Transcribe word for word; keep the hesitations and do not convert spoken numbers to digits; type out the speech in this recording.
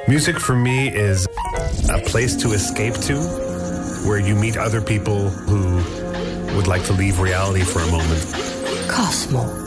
Music for me is a place to escape to, where you meet other people who would like to leave reality for a moment. Cosmo.